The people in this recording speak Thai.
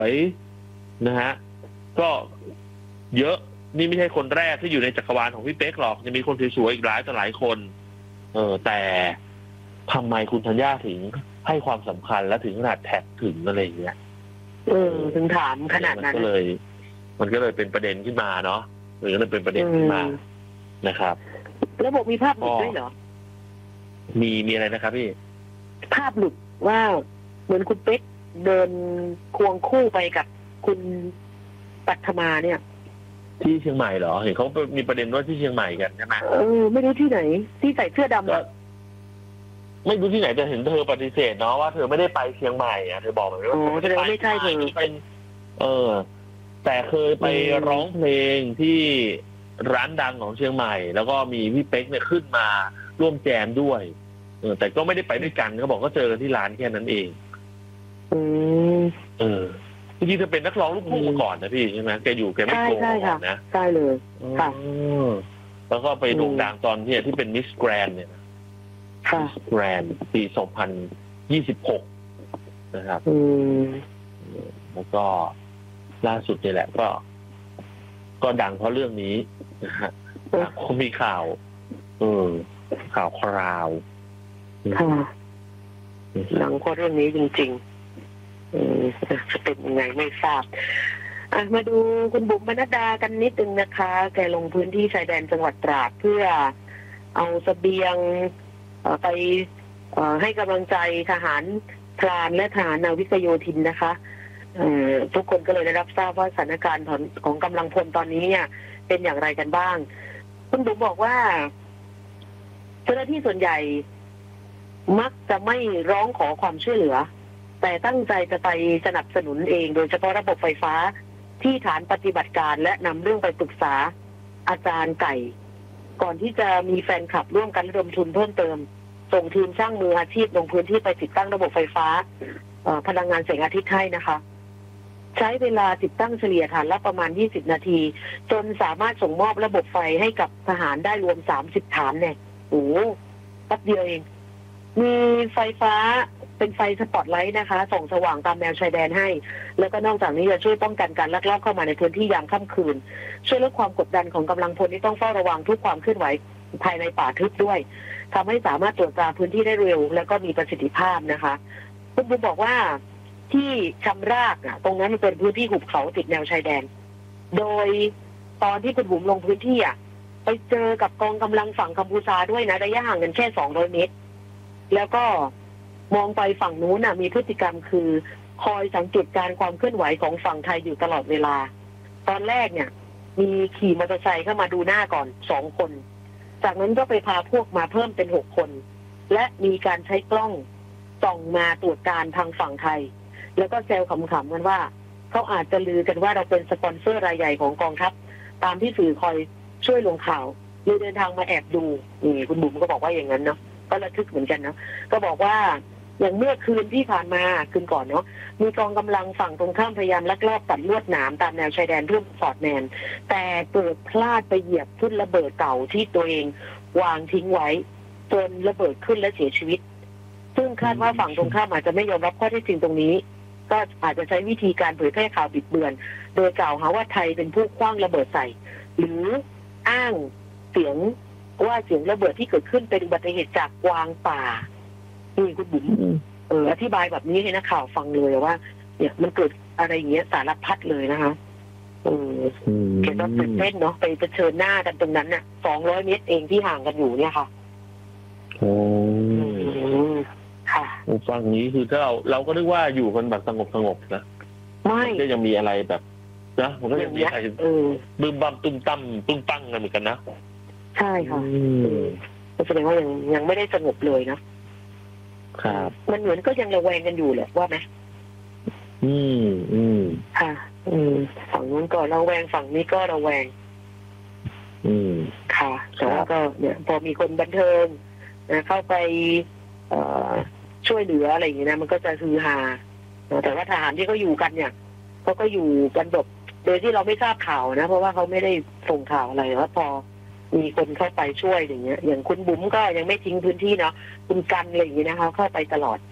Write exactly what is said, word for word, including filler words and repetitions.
นะฮะก็เยอะนี่ไม่ใช่คนแรกที่อยู่ในจักรวาลของพี่เป๊กหรอกจะมีคนสวยๆอีกหลายต่อหลายคนเออแต่ทำไมคุณธัญญาถึงให้ความสำคัญและถึงขนาดแท็กถึงอะไรอย่างเงี้ยเออถึงถามขนาดนั้นมันก็เลยมันก็เลยเป็นประเด็นขึ้นมาเนาะหรือมันเป็นประเด็นขึ้นมานะครับแล้วบอกมีภาพหลุดด้วยเหรอมีมีอะไรนะครับพี่ภาพหลุดว่าเหมือนคุณเป๊กเดินควงคู่ไปกับคุณปัทมาเนี่ยที่เชียงใหม่เหรอเห็นเขามีประเด็นว่าที่เชียงใหม่กันใช่ไหมเออไม่รู้ที่ไหนที่ใส่เสื้อดำก็ไม่รู้ที่ไหนจะเห็นเธอปฏิเสธเนาะว่าเธอไม่ได้ไปเชียงใหม่อ่ะเธอบอกแบบว่าไม่ได้ไปไม่ใช่เธอเป็นเออแต่เคยไปร้องเพลงที่ร้านดังของเชียงใหม่แล้วก็มีพี่เป๊กเนี่ยขึ้นมาร่วมแจมด้วยเออแต่ก็ไม่ได้ไปด้วยกันเขาบอกก็เจอกันที่ร้านแค่นั้นเองอืมเออจริงๆเธอเป็นนักร้องลูกทุ่งมาก่อนนะพี่ใช่ไหมแกอยู่แกไม่โกงก่อนนะใช่เลยค่ะแล้วก็ไปโด่งดังตอนที่ที่เป็นมิสแกรนด์เนี่ยมิสแกรนด์ปีสองพันยี่สิบหกนะครับแล้วก็ล่าสุดนี่แหละก็ก็ดังเพราะเรื่องนี้นะฮะเขามีข่าวเออข่าวคราวค่ะดังเพราะเรื่องนี้จริงๆเออจะเป็นยังไงไม่ทราบอ่ะมาดูคุณบุ๋มปนัดดากันนิดนึงนะคะแกลงพื้นที่ชายแดนจังหวัดตราดเพื่อเอาเสบียงไปให้กำลังใจทหารพรานและทหารนาวิกโยธินนะคะทุกคนก็เลยได้รับทราบว่าสถานการณ์ของกำลังพลตอนนี้เนี่ยเป็นอย่างไรกันบ้างคุณบุ๋มบอกว่าเจ้าหน้าที่ส่วนใหญ่มักจะไม่ร้องขอความช่วยเหลือแต่ตั้งใจจะไปสนับสนุนเองโดยเฉพาะระบบไฟฟ้าที่ฐานปฏิบัติการและนำเรื่องไปปรึกษาอาจารย์ไก่ก่อนที่จะมีแฟนคลับร่วมกันระดมทุนเพิ่มเติมส่งทีมช่างมืออาชีพลงพื้นที่ไปติดตั้งระบบไฟฟ้าพลังงานแสงอาทิตย์ให้นะคะใช้เวลาติดตั้งเฉลี่ยฐานละประมาณยี่สิบนาทีจนสามารถส่งมอบระบบไฟให้กับทหารได้รวมสามสิบฐานเนี่ยโอ้แป๊บเดียวเองมีไฟฟ้าเป็นไฟสปอตไลท์นะคะส่องสว่างตามแนวชายแดนให้แล้วก็นอกจากนี้จะช่วยป้องกันการลักลอบเข้ามาในพื้นที่ยามค่ำคืนช่วยลดความกดดันของกำลังพลที่ต้องเฝ้าระวังทุกความเคลื่อนไหวภายในป่าทึบด้วยทำให้สามารถตรวจตราพื้นที่ได้เร็วแล้วก็มีประสิทธิภาพนะคะคุณบุ๋มบอกว่าที่ชำรากอ่ะตรงนั้นมันเป็นพื้นที่หุบเขาติดแนวชายแดนโดยตอนที่คุณบุ๋มลงพื้นที่อ่ะไปเจอกับกองกำลังฝั่งกัมพูชาด้วยนะระยะห่างกันแค่สองร้อยเมตรแล้วก็มองไปฝั่งนู้นน่ะมีพฤติกรรมคือคอยสังเกตการความเคลื่อนไหวของฝั่งไทยอยู่ตลอดเวลาตอนแรกเนี่ยมีขี่มอเตอร์ไซค์เข้ามาดูหน้าก่อนสองคนจากนั้นก็ไปพาพวกมาเพิ่มเป็นหกคนและมีการใช้กล้องส่องมาตรวจการทางฝั่งไทยแล้วก็แซวขำๆกันว่าเขาอาจจะลือกันว่าเราเป็นสปอนเซอร์รายใหญ่ของกองทัพตามที่สื่อคอยช่วยลงข่าวเลยเดินทางมาแอบดูนี่คุณบุ๋มก็บอกว่าอย่างนั้นเนาะก็ระทึกเหมือนกันนะก็บอกว่าอย่างเมื่อคืนที่ผ่านมาคืนก่อนเนาะมีกองกำลังฝั่งตรงข้ามพยายามลักลอบตัดลวดหนามตามแนวชายแดนเพื่อสอดแนมแต่เกิดพลาดไปเหยียบทุ่นระเบิดเก่าที่ตัวเองวางทิ้งไว้จนระเบิดขึ้นและเสียชีวิตซึ่งคาดว่าฝั่งตรงข้ามอาจจะไม่ยอมรับข้อเท็จจริงตรงนี้ก็อาจจะใช้วิธีการเผยแพร่ข่าวบิดเบือนโดยกล่าวหาว่าไทยเป็นผู้คว้างระเบิดใส่หรืออ้างเสียงว่าเสียงระเบิดที่เกิดขึ้นเป็นอุบัติเหตุจากกวางป่านี่คุณบุ๋มเอออธิบายแบบนี้ให้นักข่าวฟังเลยว่าเนี่ยมันเกิดอะไรอย่างเงี้ยสารพัดเลยนะคะเออเกี่ยวกับตื่นเต้นเนาะไปเผชิญหน้ากันตรงนั้นน่ะสองร้อยเมตรเองที่ห่างกันอยู่เนี่ยค่ะโอ้ค่ะฟังนี้คือถ้าเราเราก็นึกว่าอยู่กันแบบสงบสงบนะไม่ก็ยังมีอะไรแบบนะมันก็ยังมีอะไรบึ้มบั่มตุ้มตั้มตุ้มตั้งกันเหมือนกันนะใช่ค่ะแสดงว่ายังยังไม่ได้สงบเลยนะครับมันเหมือนก็ยังระแวงกันอยู่แหละว่าไหมอืมอืมค่ะ อืมฝั่งนู้นก็ระแวงฝั่งนี้ก็ระแวงอืมค่ะแต่ว่าก็เนี่ยพอมีคนบันเทิงนะเข้าไปเอ่อช่วยเหลืออะไรอย่างเงี้ยนะมันก็จะฮือฮาแต่ว่าทหารที่เขาอยู่กันเนี่ยเขาก็อยู่กันแบบโดยที่เราไม่ทราบข่าวนะเพราะว่าเขาไม่ได้ส่งข่าวอะไรว่าพอมีคนเข้าไปช่วยอย่างเงี้ยอย่างคุณบุ๋มก็ยังไม่ทิ้งพื้นที่เนาะคุณกันอะไรอย่างเงี้ยนะคะเข้าไปตลอด